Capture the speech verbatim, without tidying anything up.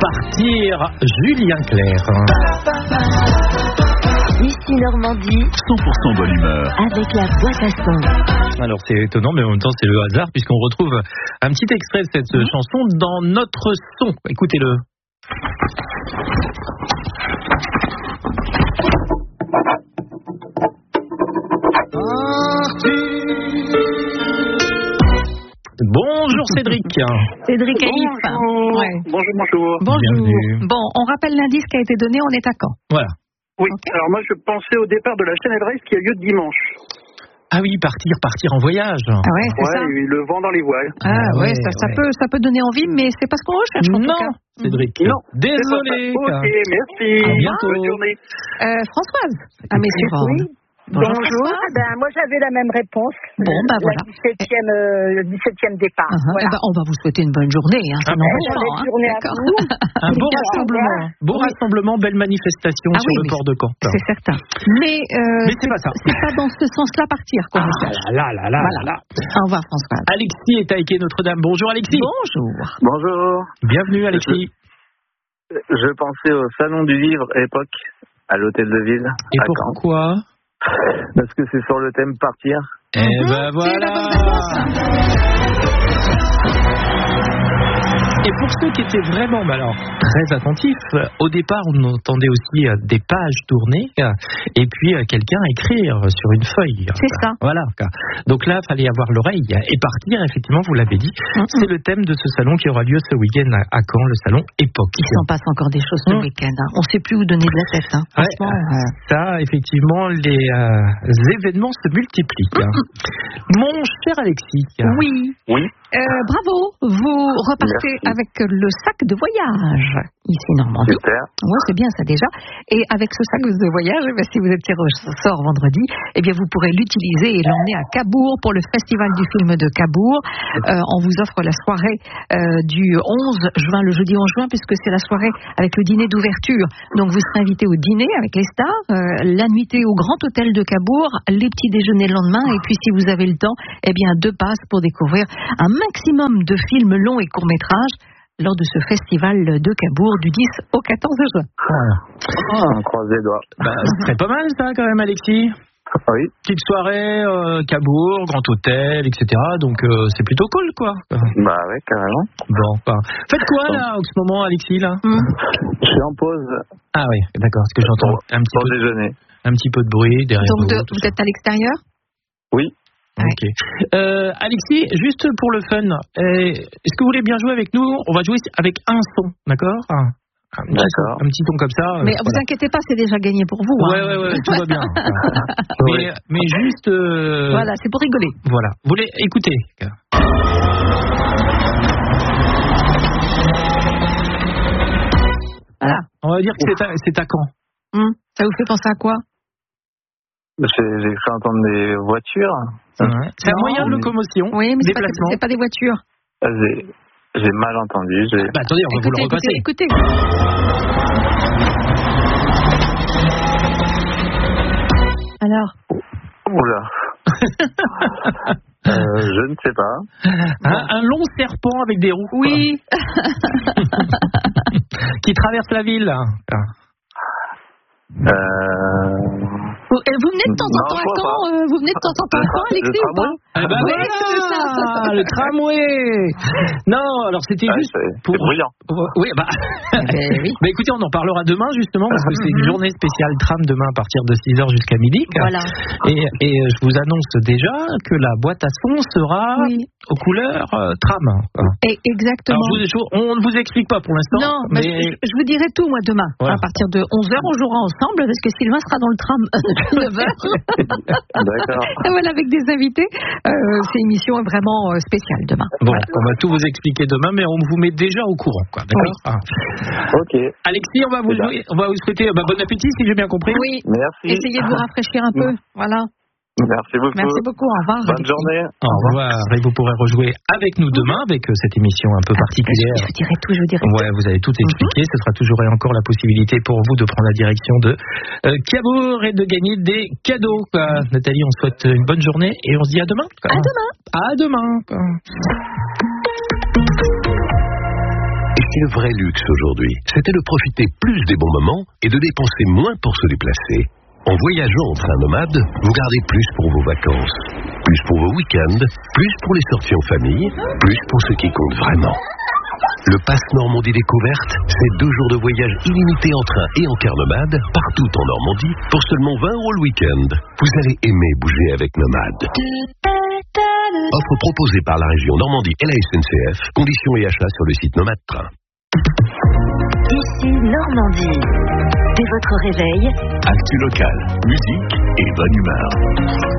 partir, Julien Clerc. Ici Normandie, cent pour cent bonne humeur. avec la boîte à son. Alors c'est étonnant, mais en même temps c'est le hasard, puisqu'on retrouve un petit extrait de cette mmh. chanson dans notre son. Écoutez-le. Bonjour Cédric. Cédric Aïf. Bonjour. Ouais. bonjour, bonjour. Bonjour. Bienvenue. Bon, on rappelle l'indice qui a été donné, on est à Caen. Voilà. Oui, Okay. alors moi je pensais au départ de la Channel Race qui a lieu dimanche. Ah oui, partir, partir en voyage. Ah ouais, c'est Ouais, ça. et le vent dans les voiles. Ah Ah ouais, ouais, ça, ça ouais. peut, ça peut donner envie, mais c'est pas ce qu'on recherche en tout Non, cas. Cédric. Non, Désolé. C'est pas ça. Ok, merci. À bientôt. Bonne journée. Euh, Françoise, à Messieurs-Rande. Bonjour. Bonjour. Ben, moi, j'avais la même réponse. Bon, ben voilà. Le dix-septième, euh, le dix-septième départ. Uh-huh. Voilà. Eh ben, on va vous souhaiter une bonne journée. Hein, ça Ah, n'empêche Belle pas, hein. journée à D'accord. vous. Un beau Au rassemblement. revoir. Beau Oui. rassemblement, belle manifestation Ah sur oui, le mais port de Caen. C'est certain. Mais, euh, Mais c'est pas ça. c'est pas dans ce sens-là partir qu'on Ah recherche. là là là Voilà. là là. Au revoir Françoise. Alexis est à Équé Notre-Dame. Bonjour Alexis. Bonjour. Bonjour. Bienvenue Alexis. Je pensais au salon du livre époque à l'hôtel de ville. Et à Caen. pourquoi? Parce que c'est sur le thème partir. Eh Mhm. ben C'est la bonne voilà. réponse. Et pour ceux qui étaient vraiment, bah alors, très attentifs, euh, au départ, on entendait aussi euh, des pages tourner euh, et puis euh, quelqu'un écrire sur une feuille. C'est ça. Voilà. quoi. Donc là, il fallait avoir l'oreille et partir, effectivement, vous l'avez dit. Mhm. C'est le thème de ce salon qui aura lieu ce week-end à, à Caen, le salon Époque. Il s'en passe encore des choses ce Mhm. week-end. Hein. On ne sait plus où donner de la tête. Hein. Ouais, Franchement, euh, ça, effectivement, les euh, événements se multiplient. hein. Mon cher Alexis. oui. Oui. Euh, bravo, vous repartez Merci. avec le sac de voyage ici Normandie. Super. Ouais, c'est bien ça déjà. Et avec ce sac de voyage, eh bien, si vous êtes tiré au sort vendredi, eh bien vous pourrez l'utiliser et l'emmener à Cabourg pour le festival du film de Cabourg. Euh, on vous offre la soirée euh, du onze juin, le jeudi onze juin, puisque c'est la soirée avec le dîner d'ouverture. Donc vous serez invité au dîner avec les stars, euh, la nuitée au Grand Hôtel de Cabourg, les petits déjeuners le lendemain, et puis si vous avez le temps, eh bien deux passes pour découvrir un maximum de films longs et courts-métrages lors de ce festival de Cabourg du dix au quatorze juin. Voilà. Ah, on croise les doigts. Bah, ce serait pas mal ça quand même Alexis. Oui. Petite soirée, euh, Cabourg, Grand Hôtel, et cetera. Donc euh, c'est plutôt cool quoi. Bah ouais, carrément. Bon, bah. Faites quoi là en ce moment Alexis là? Je suis en pause Ah oui, d'accord, parce que j'entends un petit pour peu, déjeuner. un petit peu de bruit derrière Donc vous. de- tout vous ça. êtes à l'extérieur? Oui. Ok. Euh, Alexis, juste pour le fun, euh, est-ce que vous voulez bien jouer avec nous? On va jouer avec un son, d'accord? Un, un petit D'accord. son, un petit ton comme ça. euh, Mais vous voilà. inquiétez pas, c'est déjà gagné pour vous. Ouais, hein. ouais, ouais, tout va bien. mais, mais juste. euh, Voilà, c'est pour rigoler. Voilà. Vous voulez écouter? Voilà. On va dire que c'est à, c'est à Caen. Hum. Ça vous fait penser à quoi? J'ai j'ai cru entendre des voitures. C'est un Non. moyen de locomotion. Oui, mais c'est pas, déplacement. c'est pas des voitures. Ah, J'ai j'ai mal entendu. J'ai- Bah, attendez, on va vous le Écoutez, repasser. écoutez, écoutez. Alors, Oula. euh, je ne sais pas. Un, un long serpent avec des roues. oui. Qui traverse la ville. Euh... Vous, euh, vous venez de temps en Non, temps à je vois Caen, pas. euh, vous venez de temps en temps à Le Caen, tra- Alexis, le ou pas? Eh ben Oui, voilà, c'est ça. le tramway. Non, alors c'était Ouais, juste c'est pour. c'est bruyant. Oui, bah. Ben oui. Bah écoutez, on en parlera demain justement parce que c'est une journée spéciale tram demain à partir de six heures jusqu'à midi. Voilà. Et, et je vous annonce déjà que la boîte à son sera Oui. aux couleurs euh, tram. Et exactement. Alors, je vous- on ne vous explique pas pour l'instant. Non, mais mais je, je vous dirai tout, moi, demain. Voilà. À partir de onze heures, on jouera ensemble, parce que Sylvain sera dans le tram depuis neuf heures. D'accord. Et voilà, avec des invités. Euh, c'est une émission vraiment euh, spéciale demain. bon, Voilà. on va tout vous expliquer demain, mais on vous met déjà au courant, quoi. D'accord. Ah. Ok. Alexis, on va vous, C'est ça. jouer- on va vous souhaiter bah, bon appétit, si j'ai bien compris. Oui, Merci. essayez de vous rafraîchir un peu. Voilà. Merci beaucoup. Merci beaucoup. Au revoir. Bonne journée. Au revoir. Et vous pourrez rejouer avec nous demain avec euh, cette émission un peu Je particulière. vous dirai tout, je vous dirai Ouais, vous avez tout expliqué. Ce sera toujours et encore la possibilité pour vous de prendre la direction de euh, Cabourg et de gagner des cadeaux. quoi. Nathalie, on souhaite une bonne journée et on se dit à demain. quoi. tout. À demain. À demain. quoi. qui le vrai luxe aujourd'hui. C'était de profiter plus des bons moments et de dépenser moins pour se déplacer. En voyageant en train nomade, vous gardez plus pour vos vacances, plus pour vos week-ends, plus pour les sorties en famille, plus pour ce qui compte vraiment. Le Pass Normandie Découverte, c'est deux jours de voyage illimité en train et en car nomade, partout en Normandie, pour seulement vingt euros le week-end. Vous allez aimer bouger avec Nomade. Offre proposée par la région Normandie et la S N C F. Conditions et achats sur le site Nomade Train. Ici Normandie. Dès votre réveil, Actu local, musique et bonne humeur.